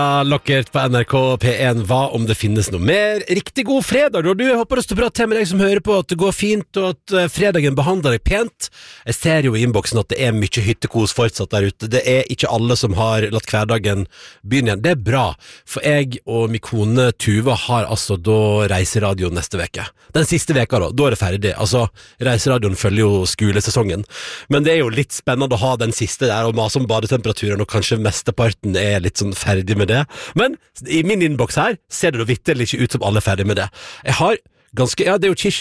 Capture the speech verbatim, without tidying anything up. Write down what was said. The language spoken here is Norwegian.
Lockert på N R K P en. Hva om det finnes noe mer? Riktig god fredag, og du håper det står bra til med deg som hører på, at det går fint, og at uh, fredagen behandler deg pent. Jeg ser jo i innboksen at det er mye hyttekos fortsatt der ute. Det er ikke alle som har latt hverdagen begynne igjen. Det er bra, for jeg og min kone Tuva har altså da reiseradio neste veke. Den siste veka da, da er det ferdig. Altså, reiseradioen følger jo skolesesongen, men det er jo litt spennende å ha den siste der, og mase om badetemperaturen, og kanskje mesteparten er litt sånn ferdig med det. Men i min innboks her ser det da vitterlig ikke ut som alle er ferdig med det. Jeg har ganske, ja, det er jo